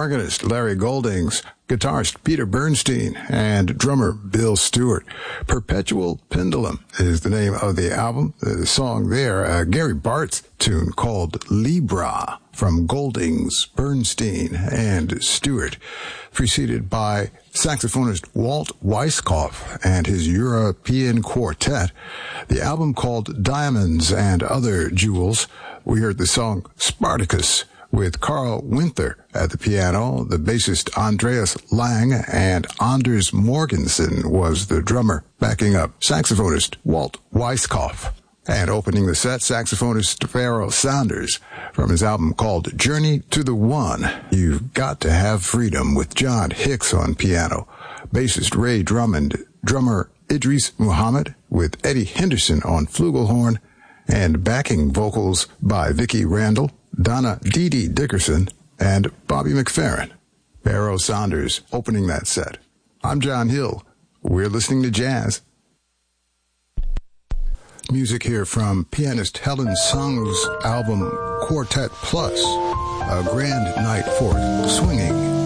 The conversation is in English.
organist Larry Goldings, guitarist Peter Bernstein, and drummer Bill Stewart. Perpetual Pendulum is the name of the album. The song there, Gary Bart's tune called Libra from Goldings, Bernstein, and Stewart, preceded by saxophonist Walt Weiskopf and his European Quartet. The album called Diamonds and Other Jewels. We heard the song Spartacus with Carl Winther at the piano, the bassist Andreas Lang, and Anders Morgensen was the drummer, backing up saxophonist Walt Weiskopf. And opening the set, saxophonist Pharoah Sanders from his album called Journey to the One. You've Got to Have Freedom with John Hicks on piano, bassist Ray Drummond, drummer Idris Muhammad with Eddie Henderson on flugelhorn, and backing vocals by Vicki Randall, Donna Dee Dee Dickerson, and Bobby McFerrin. Pharoah Sanders opening that set. I'm John Hill. We're listening to jazz. Music here from pianist Helen Sung's album Quartet Plus, a grand night for swinging